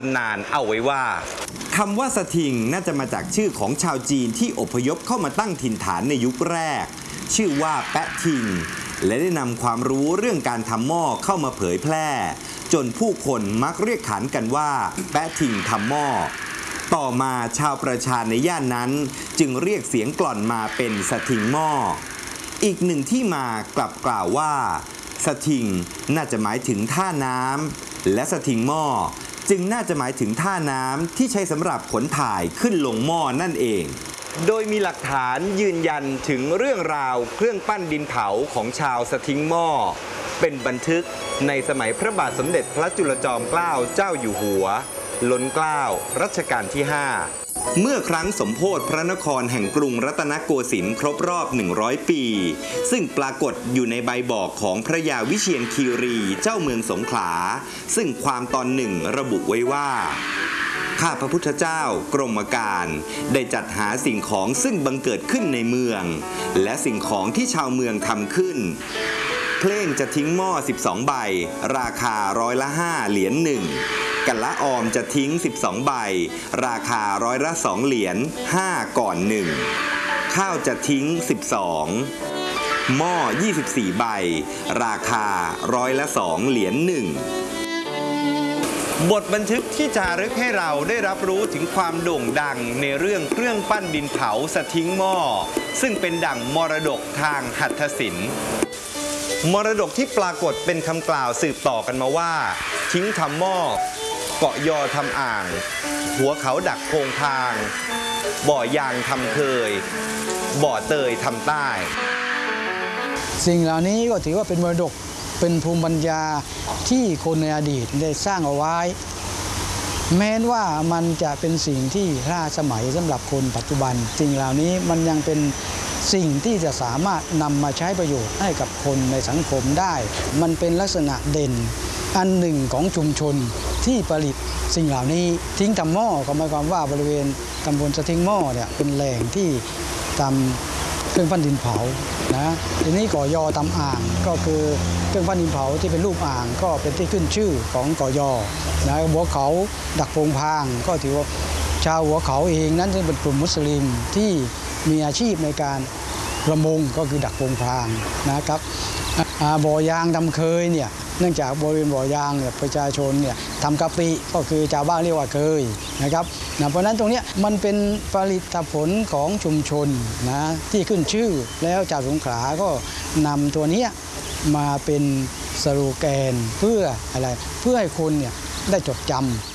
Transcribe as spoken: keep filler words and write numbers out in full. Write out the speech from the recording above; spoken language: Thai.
นานเอาไว้ว่าคำว่าสถิงน่าจะมาจากชื่อของชาวจีนที่อพยพเข้ามาตั้งถิ่นฐานในยุคแรกชื่อว่าแปะทิงและได้นำความรู้เรื่องการทำหม้อเข้ามาเผยแพร่จนผู้คนมักเรียกขานกันว่าแปะทิงทำหม้อต่อมาชาวประชาในย่านนั้นจึงเรียกเสียงกล่อนมาเป็นสถิงหม้ออีกหนึ่งที่มากลับกล่าวว่าสถิงน่าจะหมายถึงท่าน้ำและสถิงหม้อจึงน่าจะหมายถึงท่าน้ำที่ใช้สำหรับขนถ่ายขึ้นลงหม้อนั่นเองโดยมีหลักฐานยืนยันถึงเรื่องราวเครื่องปั้นดินเผาของชาวสถิงหม้อเป็นบันทึกในสมัยพระบาทสมเด็จพระจุลจอมเกล้าเจ้าอยู่หัวล้นเกล้ารัชกาลที่ห้าเมื่อครั้งสมโภชพระนครแห่งกรุงรัตนโกสินทร์ครบรอบหนึ่งร้อยปีซึ่งปรากฏอยู่ในใบบอกของพระยาวิเชียรคีรีเจ้าเมืองสงขลาซึ่งความตอนหนึ่งระบุไว้ว่าข้าพระพุทธเจ้ากรมการได้จัดหาสิ่งของซึ่งบังเกิดขึ้นในเมืองและสิ่งของที่ชาวเมืองทำขึ้นเพลงจะทิ้งหม้อสิบสองใบราคาร้อยละห้าเหรียญหนึ่งกันละออมจะทิ้งสิบสองใบราคาร้อยละสองเหรียญห้าก่อนหนึ่งข้าวจะทิ้งสิบสองหม้อยี่สิบสี่ใบราคาร้อยละสองเหรียญหนึ่งบทบันทึกที่จารึกให้เราได้รับรู้ถึงความโด่งดังในเรื่องเครื่องปั้นดินเผาสถิงหม้อซึ่งเป็นดั่งมรดกทางหัตถศิลป์มรดกที่ปรากฏเป็นคำกล่าวสืบต่อกันมาว่าทิ้งทำหม้อเกาะยอทำอ่างหัวเขาดักโพงพางบ่อยางทำเคยบ่อเตยทำใต้สิ่งเหล่านี้ก็ถือว่าเป็นมรดกเป็นภูมิปัญญาที่คนในอดีตได้สร้างเอาไว้แม้ว่ามันจะเป็นสิ่งที่ล้าสมัยสำหรับคนปัจจุบันสิ่งเหล่านี้มันยังเป็นสิ่งที่จะสามารถนำมาใช้ประโยชน์ให้กับคนในสังคมได้มันเป็นลักษณะเด่นอันหนึ่งของชุมชนที่ผลิตสิ่งเหล่านี้ทิ้งทำหม้อก็หมายความว่าบริเวณตำบลสถิงหม้อเนี่ยเป็นแหล่งที่ทำเครื่องปั้นดินเผานะทีนี้ก่อยอทำอ่างก็คือเครื่องปั้นดินเผาที่เป็นรูปอ่างก็เป็นที่ขึ้นชื่อของก่อยอนะหัวเขาดักโพงพางก็ถือว่าชาวหัวเขาเองนั้นซึ่งเป็นกลุ่มมุสลิมที่มีอาชีพในการประมงก็คือดักโพงพางนะครับบ่อยางทำเคยเนี่ยเนื่องจากบริเวณบ่อยางเนี่ยประชาชนเนี่ยทำกะปิก็คือชาวบ้านเรียกว่าเคยนะครับนะเพราะนั้นตรงนี้มันเป็นผลิตผลของชุมชนนะที่ขึ้นชื่อแล้วชาวสงขลาก็นำตัวนี้มาเป็นสโลแกนเพื่ออะไรเพื่อให้คนเนี่ยได้จดจำ